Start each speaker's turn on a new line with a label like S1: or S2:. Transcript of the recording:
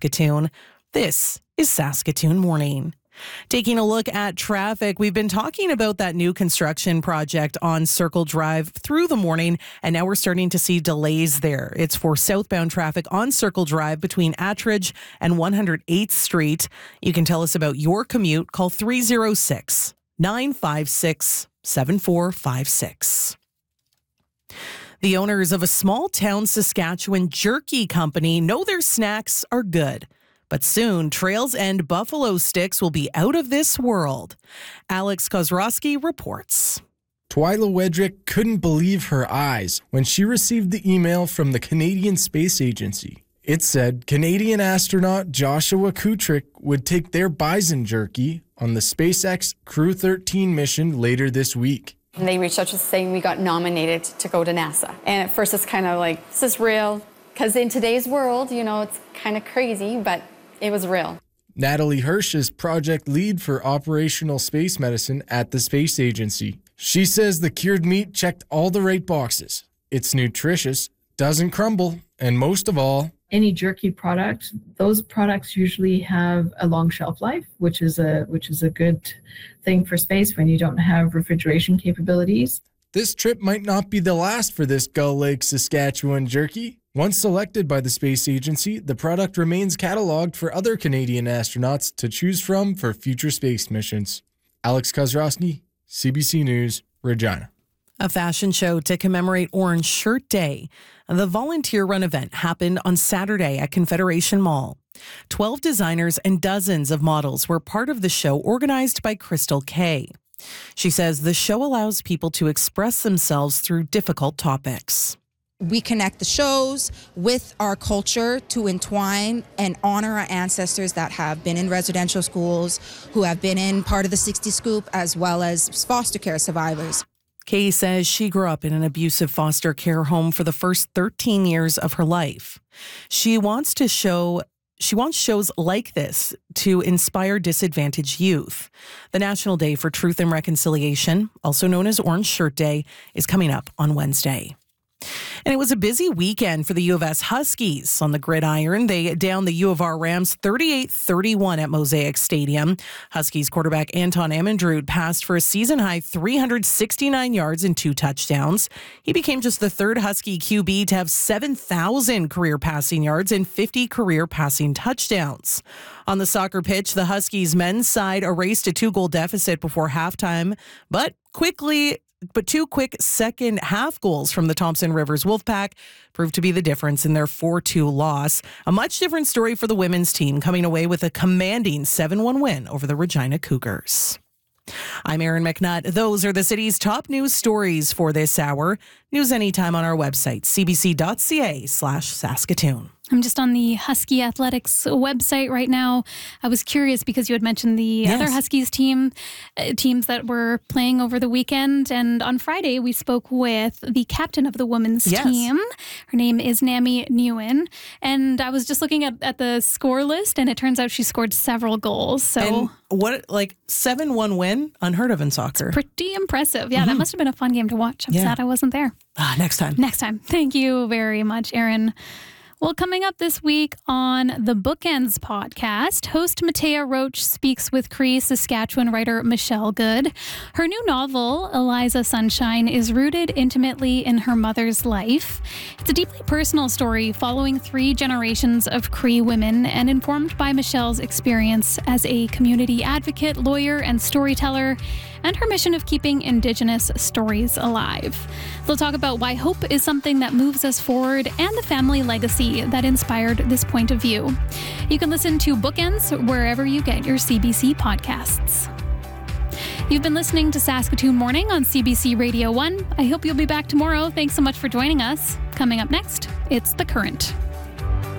S1: Saskatoon. This is Saskatoon Morning. Taking a look at traffic, we've been talking about that new construction project on Circle Drive through the morning, and now we're starting to see delays there. It's for southbound traffic on Circle Drive between Attridge and 108th Street. You can tell us about your commute. Call 306-956-7456. The owners of a small town Saskatchewan jerky company know their snacks are good. But soon, Trails End buffalo sticks will be out of this world. Alex Kozrowski reports.
S2: Twyla Wedrick couldn't believe her eyes when she received the email from the Canadian Space Agency. It said Canadian astronaut Joshua Kutrick would take their bison jerky on the SpaceX Crew 13 mission later this week.
S3: And they reached out to us saying we got nominated to go to NASA. And at first it's kind of like, is this real? Because in today's world, it's kind of crazy, but it was real.
S2: Natalie Hirsch is project lead for operational space medicine at the Space Agency. She says the cured meat checked all the right boxes. It's nutritious, doesn't crumble, and most of all,
S4: any jerky product, those products usually have a long shelf life, which is a good thing for space when you don't have refrigeration capabilities.
S2: This trip might not be the last for this Gull Lake, Saskatchewan jerky. Once selected by the Space Agency, the product remains cataloged for other Canadian astronauts to choose from for future space missions. Alex Kozrowski, CBC News, Regina.
S1: A fashion show to commemorate Orange Shirt Day. The volunteer-run event happened on Saturday at Confederation Mall. 12 designers and dozens of models were part of the show organized by Crystal Kay. She says the show allows people to express themselves through difficult topics.
S5: We connect the shows with our culture to entwine and honor our ancestors that have been in residential schools, who have been in part of the 60 Scoop, as well as foster care survivors.
S1: Kay says she grew up in an abusive foster care home for the first 13 years of her life. She wants shows like this to inspire disadvantaged youth. The National Day for Truth and Reconciliation, also known as Orange Shirt Day, is coming up on Wednesday. And it was a busy weekend for the U of S Huskies. On the gridiron, they downed the U of R Rams 38-31 at Mosaic Stadium. Huskies quarterback Anton Amendrud passed for a season-high 369 yards and 2 touchdowns. He became just the third Husky QB to have 7,000 career passing yards and 50 career passing touchdowns. On the soccer pitch, the Huskies men's side erased a 2-goal deficit before halftime, but two quick second half goals from the Thompson Rivers Wolfpack proved to be the difference in their 4-2 loss. A much different story for the women's team, coming away with a commanding 7-1 win over the Regina Cougars. I'm Erin McNutt. Those are the city's top news stories for this hour. News anytime on our website, cbc.ca/Saskatoon.
S6: I'm just on the Husky Athletics website right now. I was curious because you had mentioned the other Huskies teams that were playing over the weekend. And on Friday, we spoke with the captain of the women's team. Her name is Nami Nguyen. And I was just looking at the score list, and it turns out she scored several goals. So,
S1: and 7-1 win? Unheard of in soccer.
S6: It's pretty impressive. Yeah, that must have been a fun game to watch. I'm sad I wasn't there.
S1: Next time.
S6: Thank you very much, Erin. Well, coming up this week on the Bookends podcast, host Matea Roach speaks with Cree, Saskatchewan writer Michelle Good. Her new novel, Eliza Sunshine, is rooted intimately in her mother's life. It's a deeply personal story following 3 generations of Cree women and informed by Michelle's experience as a community advocate, lawyer, and storyteller, and her mission of keeping Indigenous stories alive. They'll talk about why hope is something that moves us forward and the family legacy that inspired this point of view. You can listen to Bookends wherever you get your CBC podcasts. You've been listening to Saskatoon Morning on CBC Radio 1. I hope you'll be back tomorrow. Thanks so much for joining us. Coming up next, it's The Current.